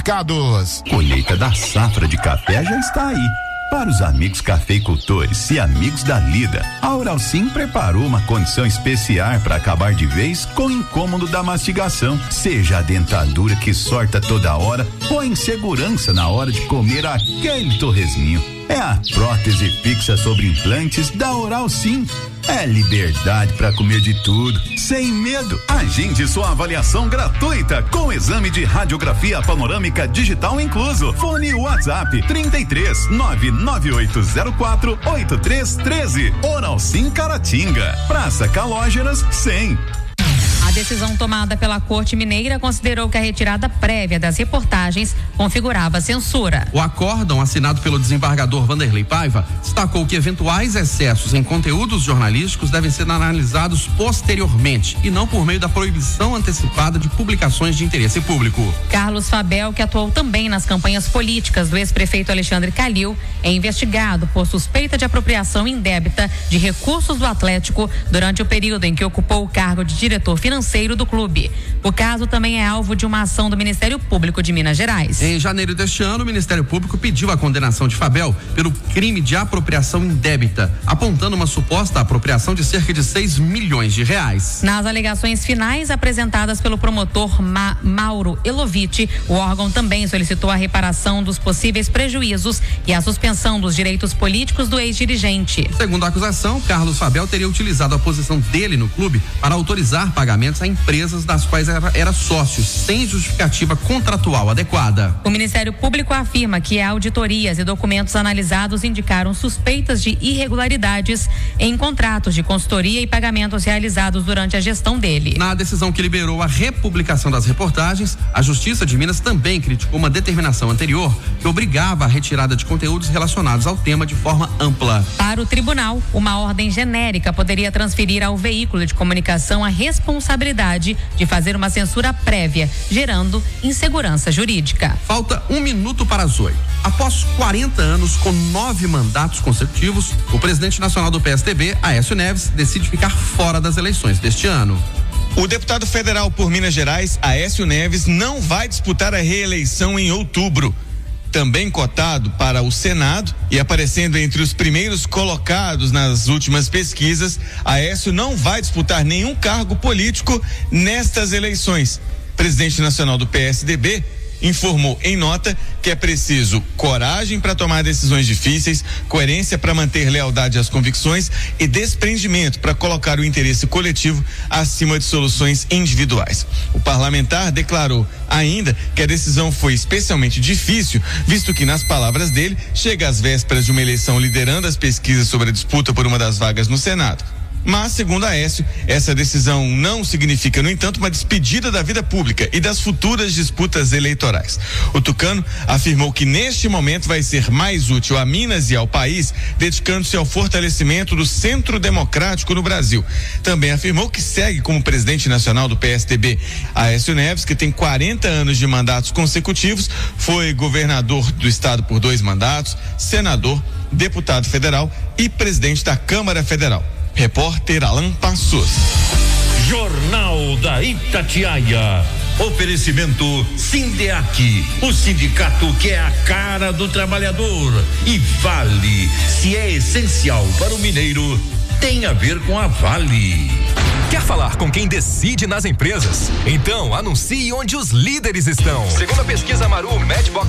Colheita da safra de café já está aí. Para os amigos cafeicultores e amigos da lida, a Oralsim preparou uma condição especial para acabar de vez com o incômodo da mastigação, seja a dentadura que sorta toda hora ou a insegurança na hora de comer aquele torresminho. É a prótese fixa sobre implantes da Oralsim. É liberdade para comer de tudo, sem medo. Agende sua avaliação gratuita com exame de radiografia panorâmica digital incluso. Fone WhatsApp 33 99804 8313. Oralsim Caratinga, Praça Calógeras 100. A decisão tomada pela Corte Mineira considerou que a retirada prévia das reportagens configurava censura. O acórdão assinado pelo desembargador Vanderlei Paiva destacou que eventuais excessos em conteúdos jornalísticos devem ser analisados posteriormente e não por meio da proibição antecipada de publicações de interesse público. Carlos Fabel, que atuou também nas campanhas políticas do ex-prefeito Alexandre Calil, é investigado por suspeita de apropriação indébita de recursos do Atlético durante o período em que ocupou o cargo de diretor financeiro do clube. O caso também é alvo de uma ação do Ministério Público de Minas Gerais. Em janeiro deste ano, o Ministério Público pediu a condenação de Fabel pelo crime de apropriação indébita, apontando uma suposta apropriação de cerca de 6 milhões de reais. Nas alegações finais apresentadas pelo promotor Mauro Elovitch, o órgão também solicitou a reparação dos possíveis prejuízos e a suspensão dos direitos políticos do ex-dirigente. Segundo a acusação, Carlos Fabel teria utilizado a posição dele no clube para autorizar pagamentos a empresas das quais era sócio, sem justificativa contratual adequada. O Ministério Público afirma que auditorias e documentos analisados indicaram suspeitas de irregularidades em contratos de consultoria e pagamentos realizados durante a gestão dele. Na decisão que liberou a republicação das reportagens, a Justiça de Minas também criticou uma determinação anterior que obrigava a retirada de conteúdos relacionados ao tema de forma ampla. Para o tribunal, uma ordem genérica poderia transferir ao veículo de comunicação a responsabilidade de fazer uma censura prévia, gerando insegurança jurídica. Falta 1 minuto para as 8. Após 40 anos com 9 mandatos consecutivos, o presidente nacional do PSDB, Aécio Neves, decide ficar fora das eleições deste ano. O deputado federal por Minas Gerais, Aécio Neves, não vai disputar a reeleição em outubro. Também cotado para o Senado e aparecendo entre os primeiros colocados nas últimas pesquisas, Aécio não vai disputar nenhum cargo político nestas eleições. Presidente nacional do PSDB informou em nota que é preciso coragem para tomar decisões difíceis, coerência para manter lealdade às convicções e desprendimento para colocar o interesse coletivo acima de soluções individuais. O parlamentar declarou ainda que a decisão foi especialmente difícil, visto que, nas palavras dele, chega às vésperas de uma eleição liderando as pesquisas sobre a disputa por uma das vagas no Senado. Mas, segundo Aécio, essa decisão não significa, no entanto, uma despedida da vida pública e das futuras disputas eleitorais. O tucano afirmou que neste momento vai ser mais útil a Minas e ao país, dedicando-se ao fortalecimento do centro democrático no Brasil. Também afirmou que segue como presidente nacional do PSDB. Aécio Neves, que tem 40 anos de mandatos consecutivos, foi governador do estado por 2 mandatos, senador, deputado federal e presidente da Câmara Federal. Repórter Alan Passos. Jornal da Itatiaia. Oferecimento Sindeac, o sindicato que é a cara do trabalhador. E Vale, se é essencial para o mineiro, tem a ver com a Vale. Quer falar com quem decide nas empresas? Então anuncie onde os líderes estão. Segundo a pesquisa Maru Medbox